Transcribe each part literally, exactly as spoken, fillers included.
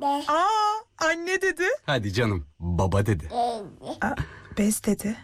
Aa, anne dedi. Hadi canım, baba dedi. Aa, bez dedi.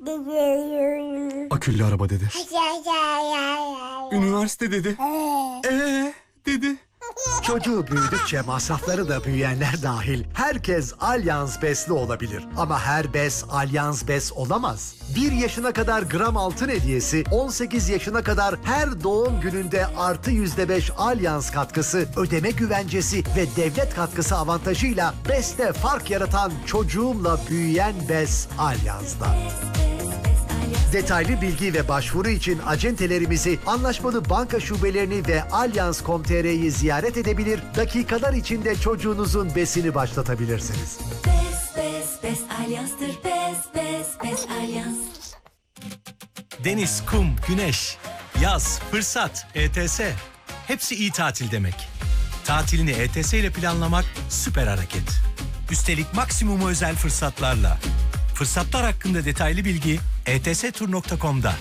Akülü araba dedi. Üniversite dedi. Ee dedi. Çocuğu büyüdükçe masrafları da büyüyenler dahil herkes Allianz Bes'li olabilir. Ama her bes Allianz Bes olamaz. bir yaşına kadar gram altın hediyesi, on sekiz yaşına kadar her doğum gününde artı yüzde beş Allianz katkısı, ödeme güvencesi ve devlet katkısı avantajıyla Bes'te fark yaratan çocuğumla büyüyen Bes Allianz'da. Detaylı bilgi ve başvuru için acentelerimizi, anlaşmalı banka şubelerini ve allianz nokta com nokta tr'yi ziyaret edebilir, dakikalar içinde çocuğunuzun besini başlatabilirsiniz. Bes, bes, bes Allianz'tır. Bes, bes, bes Allianz. Deniz, kum, güneş, yaz, fırsat, E T S. Hepsi iyi tatil demek. Tatilini E T S ile planlamak süper hareket. Üstelik maksimum özel fırsatlarla. Fırsatlar hakkında detaylı bilgi e t s tur nokta com'da.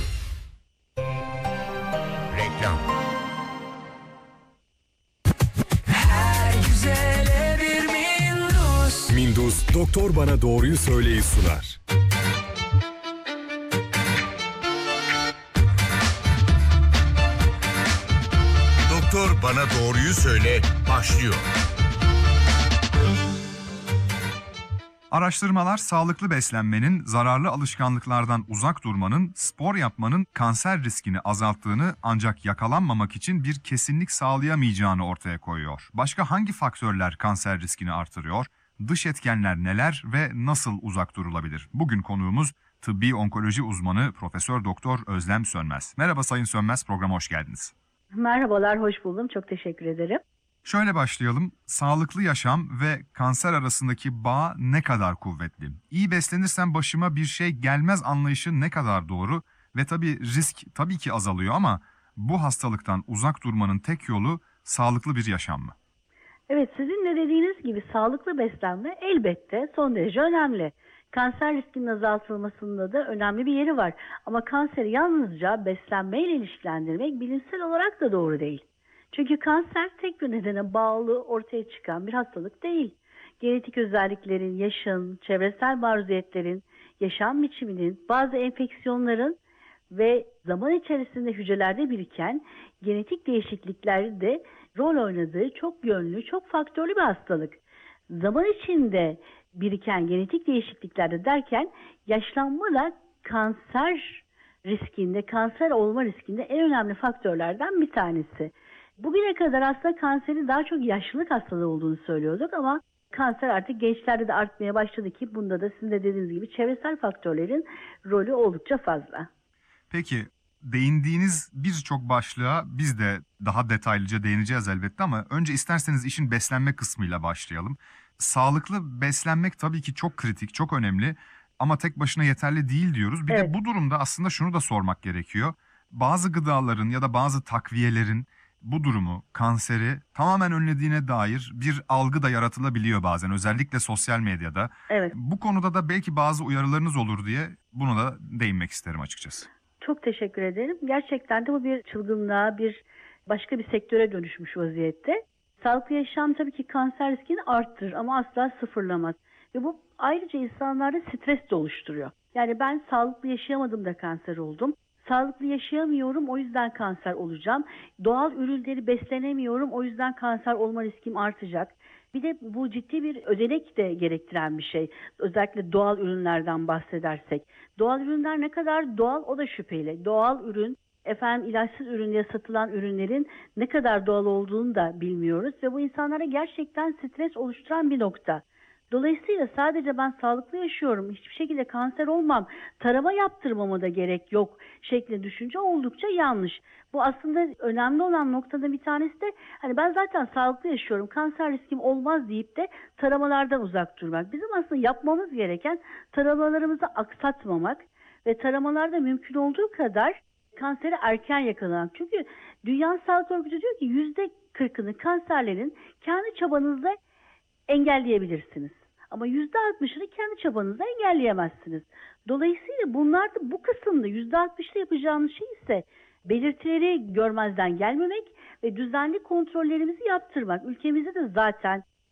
Reklam. Her güzele bir Mindus. Mindus, doktor bana doğruyu söyleyi sunar. Doktor Bana Doğruyu Söyle başlıyor. Araştırmalar sağlıklı beslenmenin, zararlı alışkanlıklardan uzak durmanın, spor yapmanın kanser riskini azalttığını ancak yakalanmamak için bir kesinlik sağlayamayacağını ortaya koyuyor. Başka hangi faktörler kanser riskini artırıyor? Dış etkenler neler ve nasıl uzak durulabilir? Bugün konuğumuz tıbbi onkoloji uzmanı Profesör Doktor Özlem Sönmez. Merhaba Sayın Sönmez, programa hoş geldiniz. Merhabalar, hoş buldum. Çok teşekkür ederim. Şöyle başlayalım. Sağlıklı yaşam ve kanser arasındaki bağ ne kadar kuvvetli? İyi beslenirsem başıma bir şey gelmez anlayışı ne kadar doğru? Ve tabii risk tabii ki azalıyor ama bu hastalıktan uzak durmanın tek yolu sağlıklı bir yaşam mı? Evet, sizin de dediğiniz gibi sağlıklı beslenme elbette son derece önemli. Kanser riskinin azaltılmasında da önemli bir yeri var. Ama kanseri yalnızca beslenmeyle ilişkilendirmek bilimsel olarak da doğru değil. Çünkü kanser tek bir nedene bağlı ortaya çıkan bir hastalık değil. Genetik özelliklerin, yaşın, çevresel maruziyetlerin, yaşam biçiminin, bazı enfeksiyonların ve zaman içerisinde hücrelerde biriken genetik değişiklikler de rol oynadığı çok yönlü, çok faktörlü bir hastalık. Zaman içinde biriken genetik değişikliklerde derken yaşlanma da kanser riskinde, kanser olma riskinde en önemli faktörlerden bir tanesi. Bugüne kadar aslında kanserin daha çok yaşlılık hastalığı olduğunu söylüyorduk ama kanser artık gençlerde de artmaya başladı ki bunda da sizin de dediğiniz gibi çevresel faktörlerin rolü oldukça fazla. Peki değindiğiniz birçok başlığa biz de daha detaylıca değineceğiz elbette ama önce isterseniz işin beslenme kısmıyla başlayalım. Sağlıklı beslenmek tabii ki çok kritik, çok önemli ama tek başına yeterli değil diyoruz. Bir Evet. de bu durumda aslında şunu da sormak gerekiyor. Bazı gıdaların ya da bazı takviyelerin bu durumu, kanseri tamamen önlediğine dair bir algı da yaratılabiliyor bazen, özellikle sosyal medyada. Evet. Bu konuda da belki bazı uyarılarınız olur diye bunu da değinmek isterim açıkçası. Çok teşekkür ederim. Gerçekten de bu bir çılgınlığa, bir başka bir sektöre dönüşmüş vaziyette. Sağlıklı yaşam tabii ki kanser riskini arttırır ama asla sıfırlamaz. Ve bu ayrıca insanlarda stres de oluşturuyor. Yani ben sağlıklı yaşayamadım da kanser oldum. Sağlıklı yaşayamıyorum, o yüzden kanser olacağım. Doğal ürünleri beslenemiyorum, o yüzden kanser olma riskim artacak. Bir de bu ciddi bir ödenek de gerektiren bir şey. Özellikle doğal ürünlerden bahsedersek. Doğal ürünler ne kadar doğal o da şüpheli. Doğal ürün, efendim ilaçsız ürün diye satılan ürünlerin ne kadar doğal olduğunu da bilmiyoruz. Ve bu insanlara gerçekten stres oluşturan bir nokta. Dolayısıyla sadece ben sağlıklı yaşıyorum, hiçbir şekilde kanser olmam, tarama yaptırmama da gerek yok şeklinde düşünce oldukça yanlış. Bu aslında önemli olan noktada bir tanesi de hani ben zaten sağlıklı yaşıyorum, kanser riskim olmaz deyip de taramalardan uzak durmak. Bizim aslında yapmamız gereken taramalarımızı aksatmamak ve taramalarda mümkün olduğu kadar kanseri erken yakalamak. Çünkü Dünya Sağlık Örgütü diyor ki yüzde kırkını kanserlerin kendi çabanızla engelleyebilirsiniz. Ama yüzde altmışını kendi çabanızla engelleyemezsiniz. Dolayısıyla bunlar da bu kısımda yüzde altmışta yapacağımız şey ise belirtileri görmezden gelmemek ve düzenli kontrollerimizi yaptırmak. Ülkemizde de zaten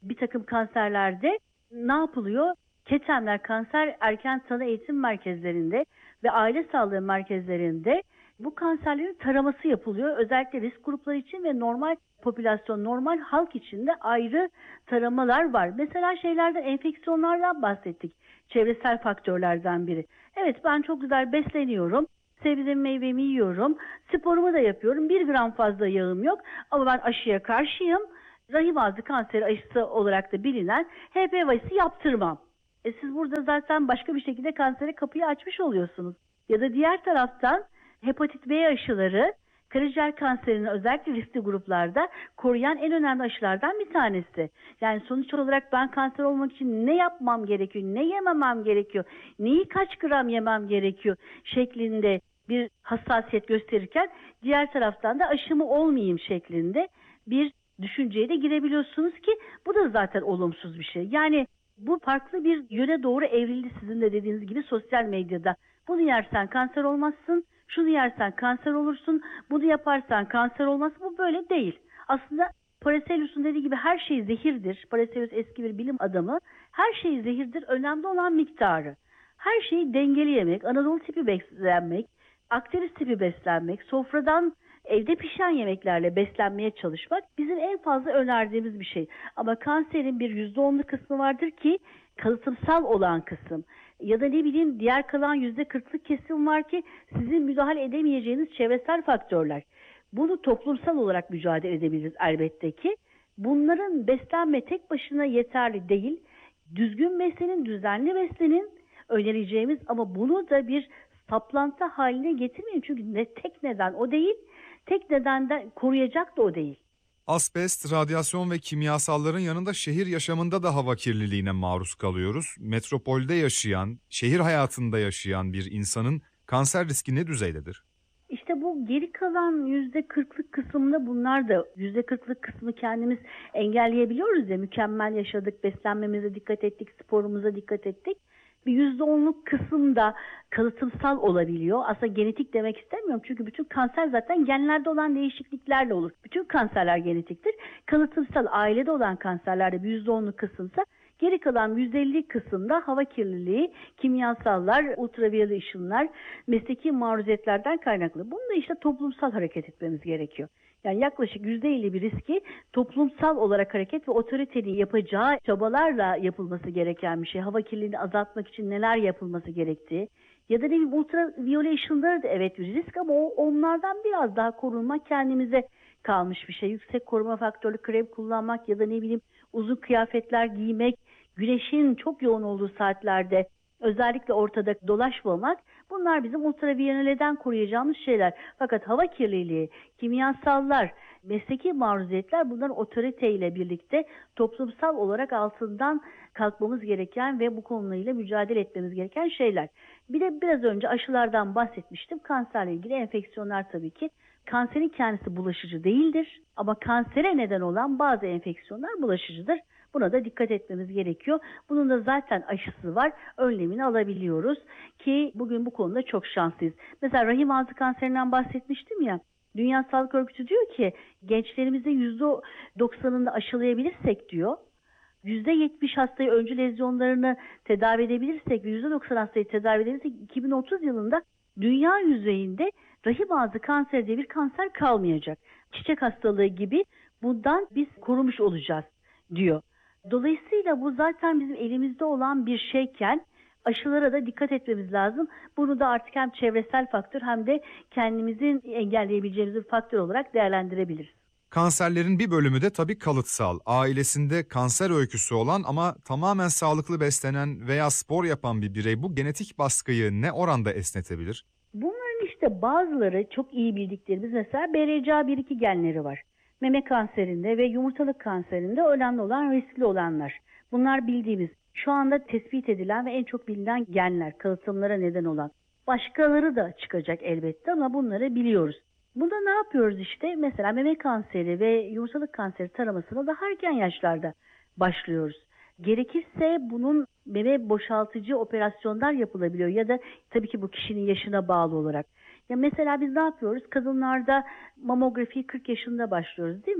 bir takım kanserlerde ne yapılıyor? KETEM'ler, kanser erken tanı eğitim merkezlerinde ve aile sağlığı merkezlerinde bu kanserlerin taraması yapılıyor. Özellikle risk grupları için ve normal popülasyon, normal halk için de ayrı taramalar var. Mesela şeylerden, enfeksiyonlardan bahsettik. Çevresel faktörlerden biri. Evet, ben çok güzel besleniyorum. Sebze meyvemi yiyorum. Sporumu da yapıyorum. Bir gram fazla yağım yok. Ama ben aşıya karşıyım. Rahim ağzı kanseri aşısı olarak da bilinen H P V aşısı yaptırmam. E siz burada zaten başka bir şekilde kansere kapıyı açmış oluyorsunuz. Ya da diğer taraftan hepatit B aşıları karaciğer kanserini özellikle riskli gruplarda koruyan en önemli aşılardan bir tanesi. Yani sonuç olarak ben kanser olmak için ne yapmam gerekiyor, ne yememem gerekiyor, neyi kaç gram yemem gerekiyor şeklinde bir hassasiyet gösterirken diğer taraftan da aşımı olmayayım şeklinde bir düşünceye de girebiliyorsunuz ki bu da zaten olumsuz bir şey. Yani bu farklı bir yöne doğru evrildi sizin de dediğiniz gibi sosyal medyada. Bunu yersen kanser olmazsın, şunu yersen kanser olursun, bunu yaparsan kanser olmaz. Bu böyle değil. Aslında Paracelsus'un dediği gibi her şey zehirdir. Paracelsus eski bir bilim adamı. Her şey zehirdir. Önemli olan miktarı. Her şeyi dengeli yemek, Anadolu tipi beslenmek, Akdeniz tipi beslenmek, sofradan evde pişen yemeklerle beslenmeye çalışmak bizim en fazla önerdiğimiz bir şey. Ama kanserin bir yüzde onlu kısmı vardır ki kalıtımsal olan kısım. Ya da ne bileyim diğer kalan yüzde kırklık kesim var ki sizin müdahale edemeyeceğiniz çevresel faktörler. Bunu toplumsal olarak mücadele edebiliriz elbette ki. Bunların beslenme tek başına yeterli değil. Düzgün beslenin, düzenli beslenin önereceğimiz ama bunu da bir saplantı haline getirmeyin. Çünkü ne tek neden o değil, tek nedenden koruyacak da o değil. Asbest, radyasyon ve kimyasalların yanında şehir yaşamında da hava kirliliğine maruz kalıyoruz. Metropolde yaşayan, şehir hayatında yaşayan bir insanın kanser riski ne düzeydedir? İşte bu geri kalan yüzde kırklık kısımda bunlar da yüzde kırklık kısmı kendimiz engelleyebiliyoruz ya. Mükemmel yaşadık, beslenmemize dikkat ettik, sporumuza dikkat ettik. Bir yüzde onluk kısımda kalıtımsal olabiliyor. Aslında genetik demek istemiyorum. Çünkü bütün kanser zaten genlerde olan değişikliklerle olur. Bütün kanserler genetiktir. Kalıtımsal ailede olan kanserlerde bir yüzde onluk kısımsa geri kalan yüzde elli kısımda hava kirliliği, kimyasallar, ultraviyole ışınlar, mesleki maruziyetlerden kaynaklı. Bunu da işte toplumsal hareket etmemiz gerekiyor. Yani yaklaşık yüzde elli bir riski toplumsal olarak hareket ve otoritenin yapacağı çabalarla yapılması gereken bir şey. Hava kirliliğini azaltmak için neler yapılması gerektiği. Ya da ne bileyim ultraviyole ışınları da evet bir risk ama o onlardan biraz daha korunmak kendimize kalmış bir şey. Yüksek koruma faktörlü krem kullanmak ya da ne bileyim uzun kıyafetler giymek, güneşin çok yoğun olduğu saatlerde özellikle ortada dolaşmamak, bunlar bizim ultraviyoleden koruyacağımız şeyler. Fakat hava kirliliği, kimyasallar, mesleki maruziyetler bunların otoriteyle birlikte toplumsal olarak altından kalkmamız gereken ve bu konuyla mücadele etmemiz gereken şeyler. Bir de biraz önce aşılardan bahsetmiştim. Kanserle ilgili enfeksiyonlar tabii ki. Kanserin kendisi bulaşıcı değildir ama kansere neden olan bazı enfeksiyonlar bulaşıcıdır. Buna da dikkat etmemiz gerekiyor. Bunun da zaten aşısı var. Önlemini alabiliyoruz ki bugün bu konuda çok şanslıyız. Mesela rahim ağzı kanserinden bahsetmiştim ya. Dünya Sağlık Örgütü diyor ki gençlerimizin yüzde doksanını aşılayabilirsek diyor. yüzde yetmiş hastayı öncü lezyonlarını tedavi edebilirsek ve yüzde doksan hastayı tedavi edebilirsek iki bin otuz yılında dünya yüzeyinde rahim ağzı kanseri diye bir kanser kalmayacak. Çiçek hastalığı gibi bundan biz korumuş olacağız diyor. Dolayısıyla bu zaten bizim elimizde olan bir şeyken aşılara da dikkat etmemiz lazım. Bunu da artık hem çevresel faktör hem de kendimizin engelleyebileceğimiz bir faktör olarak değerlendirebiliriz. Kanserlerin bir bölümü de tabii kalıtsal. Ailesinde kanser öyküsü olan ama tamamen sağlıklı beslenen veya spor yapan bir birey bu genetik baskıyı ne oranda esnetebilir? Bunların işte bazıları çok iyi bildiklerimiz mesela B R C A bir iki genleri var. Meme kanserinde ve yumurtalık kanserinde önemli olan riskli olanlar. Bunlar bildiğimiz, şu anda tespit edilen ve en çok bilinen genler, kalıtımlara neden olan. Başkaları da çıkacak elbette ama bunları biliyoruz. Bunda ne yapıyoruz işte? Mesela meme kanseri ve yumurtalık kanseri taramasına daha erken yaşlarda başlıyoruz. Gerekirse bunun meme boşaltıcı operasyonlar yapılabiliyor ya da tabii ki bu kişinin yaşına bağlı olarak. Ya mesela biz ne yapıyoruz? Kadınlarda mamografiyi kırk yaşında başlıyoruz değil mi?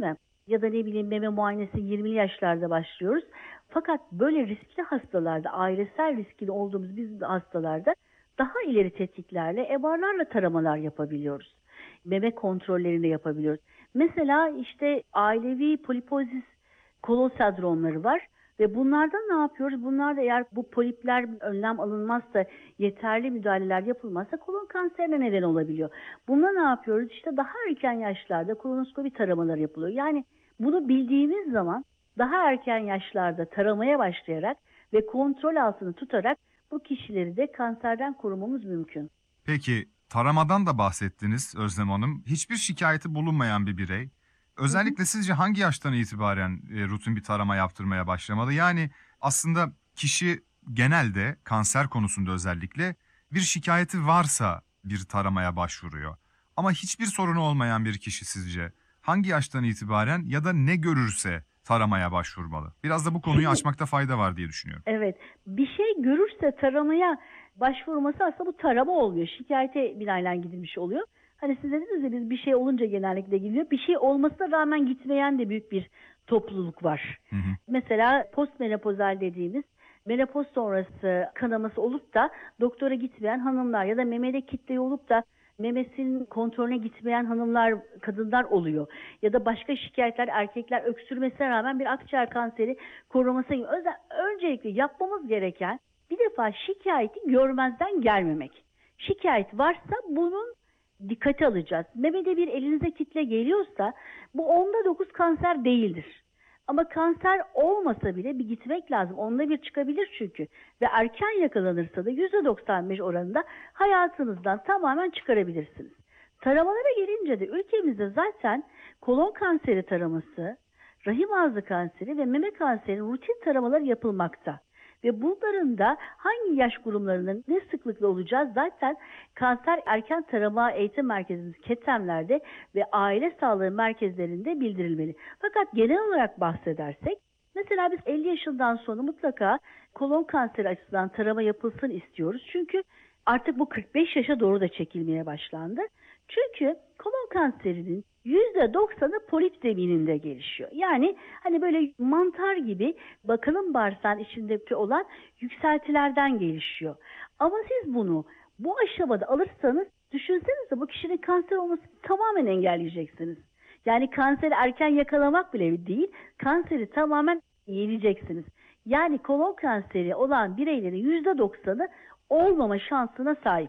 ya da ne bileyim meme muayenesi yirmili yaşlarda başlıyoruz. Fakat böyle riskli hastalarda, ailesel riskli olduğumuz biz hastalarda daha ileri tetkiklerle, M R'larla taramalar yapabiliyoruz. Meme kontrollerini yapabiliyoruz. Mesela işte ailevi polipozis kolon sendromları var. Ve bunlarda ne yapıyoruz? Bunlarda eğer bu polipler önlem alınmazsa, yeterli müdahaleler yapılmazsa kolon kanserine neden olabiliyor. Bunda ne yapıyoruz? İşte daha erken yaşlarda kolonoskopi taramaları yapılıyor. Yani bunu bildiğimiz zaman daha erken yaşlarda taramaya başlayarak ve kontrol altını tutarak bu kişileri de kanserden korumamız mümkün. Peki taramadan da bahsettiniz Özlem Hanım. Hiçbir şikayeti bulunmayan bir birey özellikle sizce hangi yaştan itibaren e, rutin bir tarama yaptırmaya başlamalı? Yani aslında kişi genelde kanser konusunda özellikle bir şikayeti varsa bir taramaya başvuruyor. Ama hiçbir sorunu olmayan bir kişi sizce hangi yaştan itibaren ya da ne görürse taramaya başvurmalı? Biraz da bu konuyu açmakta fayda var diye düşünüyorum. Evet, bir şey görürse taramaya başvurması aslında bu tarama olmuyor. Şikayete binaen gidilmiş oluyor. Hani siz dediniz ya biz bir şey olunca genellikle gidiyor. Bir şey olmasına rağmen gitmeyen de büyük bir topluluk var. Hı hı. Mesela postmenopozal dediğimiz menopoz sonrası kanaması olup da doktora gitmeyen hanımlar ya da memede kitle olup da memesinin kontrolüne gitmeyen hanımlar, kadınlar oluyor. Ya da başka şikayetler, erkekler öksürmesine rağmen bir akciğer kanseri koruması gibi. Öncelikle yapmamız gereken bir defa şikayeti görmezden gelmemek. Şikayet varsa bunun dikkate alacağız. Memede bir elinize kitle geliyorsa bu onda dokuz kanser değildir. Ama kanser olmasa bile bir gitmek lazım. Onda bir çıkabilir çünkü. Ve erken yakalanırsa da yüzde doksan beş oranında hayatınızdan tamamen çıkarabilirsiniz. Taramalara gelince de ülkemizde zaten kolon kanseri taraması, rahim ağzı kanseri ve meme kanserinin rutin taramaları yapılmakta. Ve bunların da hangi yaş gruplarının ne sıklıkla olacağı zaten kanser erken tarama eğitim merkezimiz KETEM'lerde ve aile sağlığı merkezlerinde bildirilmeli. Fakat genel olarak bahsedersek mesela biz elli yaşından sonra mutlaka kolon kanseri açısından tarama yapılsın istiyoruz. Çünkü artık bu kırk beş yaşa doğru da çekilmeye başlandı. Çünkü kolon kanserinin yüzde doksanı polip zemininde gelişiyor. Yani hani böyle mantar gibi bakalım bağırsağın içindeki olan yükseltilerden gelişiyor. Ama siz bunu bu aşamada alırsanız düşünsenize bu kişinin kanser olmasını tamamen engelleyeceksiniz. Yani kanseri erken yakalamak bile değil, kanseri tamamen yeneceksiniz. Yani kolon kanseri olan bireylerin yüzde doksanı olmama şansına sahip.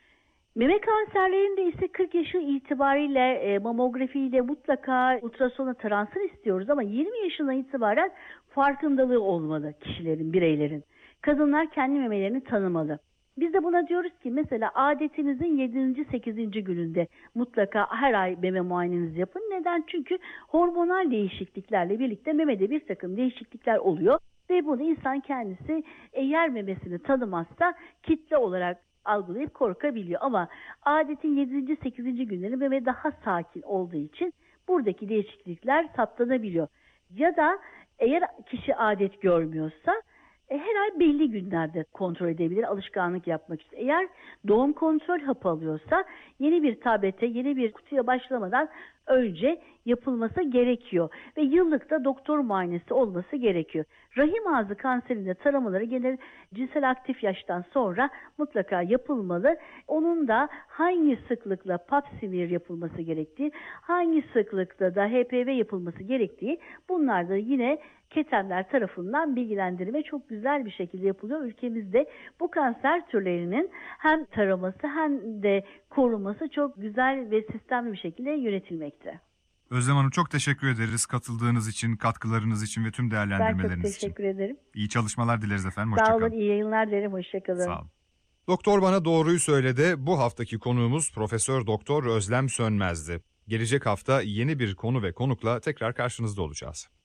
Meme kanserlerinde ise kırk yaşı itibariyle e, mamografiyle mutlaka ultrasona taransın istiyoruz ama yirmi yaşından itibaren farkındalığı olmalı kişilerin, bireylerin. Kadınlar kendi memelerini tanımalı. Biz de buna diyoruz ki mesela adetinizin yedinci sekizinci gününde mutlaka her ay meme muayenenizi yapın. Neden? Çünkü hormonal değişikliklerle birlikte memede bir takım değişiklikler oluyor. Ve bunu insan kendisi eğer memesini tanımazsa kitle olarak algılayıp korkabiliyor. Ama adetin yedinci sekizinci günleri meme daha sakin olduğu için buradaki değişiklikler saptanabiliyor. Ya da eğer kişi adet görmüyorsa e, her ay belli günlerde kontrol edebilir alışkanlık yapmak için. Eğer doğum kontrol hapı alıyorsa yeni bir tablete, yeni bir kutuya başlamadan önce yapılması gerekiyor. Ve yıllıkta doktor muayenesi olması gerekiyor. Rahim ağzı kanserinde taramaları genel cinsel aktif yaştan sonra mutlaka yapılmalı. Onun da hangi sıklıkla pap smear yapılması gerektiği, hangi sıklıkta da H P V yapılması gerektiği bunlar da yine KETEM'ler tarafından bilgilendirme çok güzel bir şekilde yapılıyor. Ülkemizde bu kanser türlerinin hem taraması hem de koruması çok güzel ve sistemli bir şekilde yönetilmekte. Özlem Hanım çok teşekkür ederiz katıldığınız için, katkılarınız için ve tüm değerlendirmeleriniz için. Ben çok teşekkür için. ederim. İyi çalışmalar dileriz efendim. Sağ Hoşçakalın. olun, iyi yayınlar dilerim. Hoşçakalın. Sağ olun. Doktor Bana Doğruyu Söyledi. Bu haftaki konuğumuz Profesör Doktor Özlem Sönmez'di. Gelecek hafta yeni bir konu ve konukla tekrar karşınızda olacağız.